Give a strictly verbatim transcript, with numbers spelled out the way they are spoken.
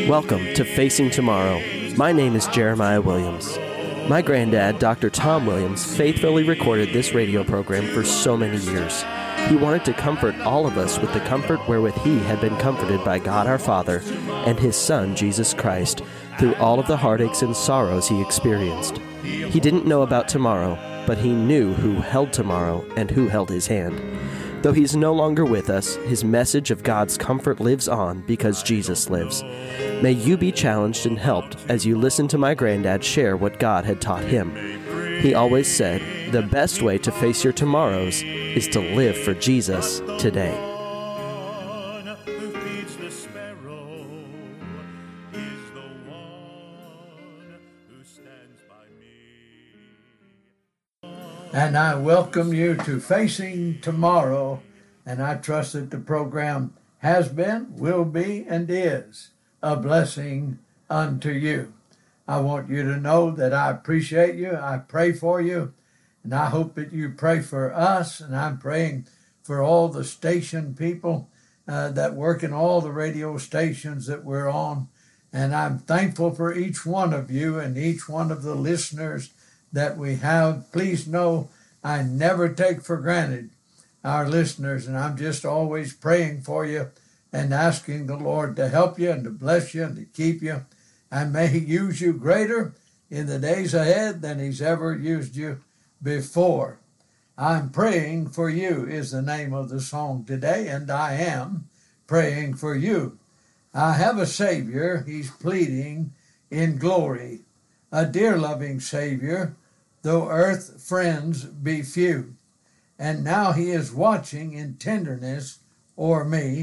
Welcome to Facing Tomorrow. My name is Jeremiah Williams. My granddad, Doctor Tom Williams, faithfully recorded this radio program for so many years. He wanted to comfort all of us with the comfort wherewith he had been comforted by God our Father and his Son, Jesus Christ, through all of the heartaches and sorrows he experienced. He didn't know about tomorrow, but he knew who held tomorrow and who held his hand. Though he's no longer with us, his message of God's comfort lives on because Jesus lives. May you be challenged and helped as you listen to my granddad share what God had taught him. He always said, the best way to face your tomorrows is to live for Jesus today. And I welcome you to Facing Tomorrow, and I trust that the program has been, will be, and is a blessing unto you. I want you to know that I appreciate you, I pray for you, and I hope that you pray for us, and I'm praying for all the station people uh, that work in all the radio stations that we're on, and I'm thankful for each one of you and each one of the listeners that we have. Please know I never take for granted our listeners, and I'm just always praying for you and asking the Lord to help you and to bless you and to keep you, and may he use you greater in the days ahead than he's ever used you before. I'm praying for you is the name of the song today, and I am praying for you. I have a Savior, he's pleading in glory, a dear loving Savior, though earth friends be few. And now he is watching in tenderness o'er me.